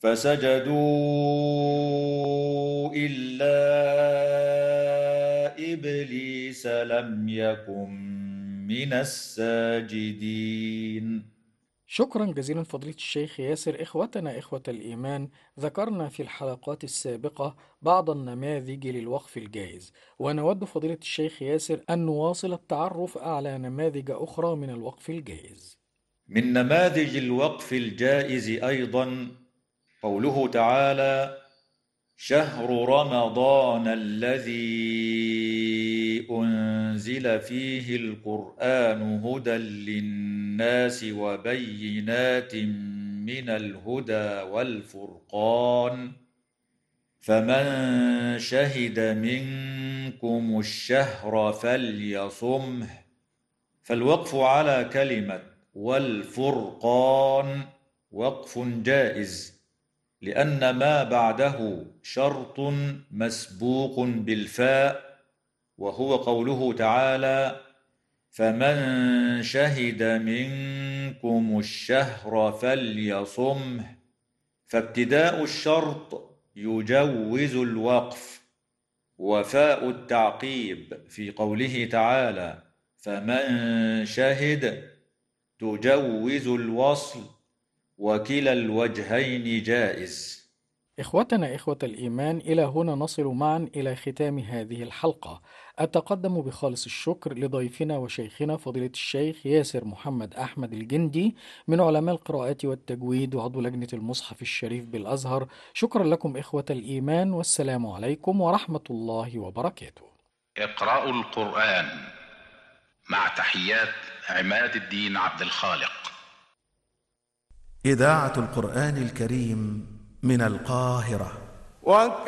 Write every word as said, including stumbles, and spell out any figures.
فسجدوا إلا إبليس لم يكن من الساجدين. شكرا جزيلا فضيلة الشيخ ياسر. إخوتنا إخوة الإيمان، ذكرنا في الحلقات السابقة بعض النماذج للوقف الجائز، ونود فضيلة الشيخ ياسر أن نواصل التعرف على نماذج أخرى من الوقف الجائز. من نماذج الوقف الجائز أيضا قوله تعالى: شهر رمضان الذي أنزل فيه القرآن هدى للناس وبينات من الهدى والفرقان فمن شهد منكم الشهر فليصمه. فالوقف على كلمة والفرقان وقف جائز، لأن ما بعده شرط مسبوق بالفاء، وهو قوله تعالى: فمن شهد منكم الشهر فليصمه. فابتداء الشرط يجوز الوقف، وفاء التعقيب في قوله تعالى: فمن شهد تجوز الوصل، وكلا الوجهين جائز. إخوتنا إخوة الإيمان، إلى هنا نصل معا إلى ختام هذه الحلقة. أتقدم بخالص الشكر لضيفنا وشيخنا فضيلة الشيخ ياسر محمد أحمد الجندي من علماء القراءات والتجويد وعضو لجنة المصحف الشريف بالأزهر. شكرا لكم إخوة الإيمان، والسلام عليكم ورحمة الله وبركاته. اقرأوا القرآن مع تحيات عماد الدين عبد الخالق. إذاعة القرآن الكريم من القاهرة.